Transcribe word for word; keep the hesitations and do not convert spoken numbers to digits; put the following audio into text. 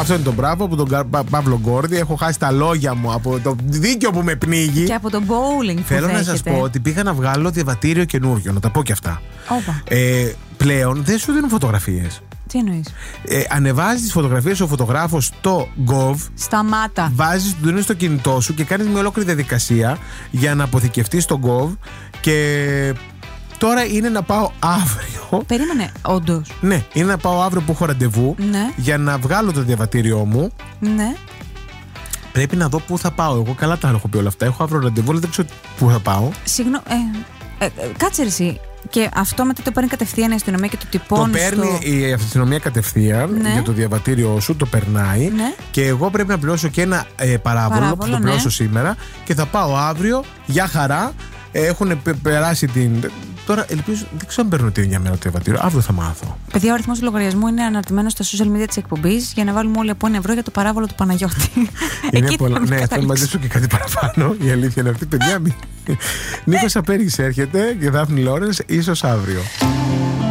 Αυτό είναι το μπράβο από τον Παύλο Γκόρδη. Έχω χάσει τα λόγια μου από το δίκιο που με πνίγει. Και από το bowling που Θέλω δέχεται. να σας πω ότι πήγα να βγάλω διαβατήριο καινούριο, να τα πω και αυτά. Ε, πλέον δεν σου δίνουν φωτογραφίες. Τι εννοείς? Ε, ανεβάζεις τις φωτογραφίες ο φωτογράφος στο Gov. Σταμάτα. Βάζεις το στο κινητό σου και κάνεις μια ολόκληρη διαδικασία για να αποθηκευτείς στο Gov. Και τώρα είναι να πάω αύριο. Περίμενε, όντως. Ναι, είναι να πάω αύριο που έχω ραντεβού. Ναι. Για να βγάλω το διαβατήριό μου. Ναι. Πρέπει να δω πού θα πάω. Εγώ καλά τα έχω πει όλα αυτά. Έχω αύριο ραντεβού, αλλά δεν ξέρω πού θα πάω. Συγγνώμη. Ε, ε, ε, κάτσε ρε εσύ. Και αυτό μετά το παίρνει κατευθείαν η αστυνομία και το τυπώνει. Το παίρνει στο... η αστυνομία κατευθείαν, ναι, για το διαβατήριό σου, το περνάει. Ναι. Και εγώ πρέπει να πληρώσω και ένα ε, παράβολο, παράβολο που το πληρώσω, ναι, σήμερα. Και θα πάω αύριο για χαρά. Έχουν περάσει την. Τώρα ελπίζω, δεν ξέρω αν παίρνω την ίδια μέρα το διαβατήριο. Αύριο θα μάθω. Παιδιά, ο αριθμός του λογαριασμού είναι αναρτημένος στα social media της εκπομπής για να βάλουμε όλοι από ένα ευρώ για το παράβολο του Παναγιώτη. Είναι εκεί πολλά. Ναι, θέλω μαζί σου και κάτι παραπάνω. Η αλήθεια είναι αυτή, παιδιά. Νίκος Απέργης έρχεται και Δάφνη Λόρενς, ίσως αύριο.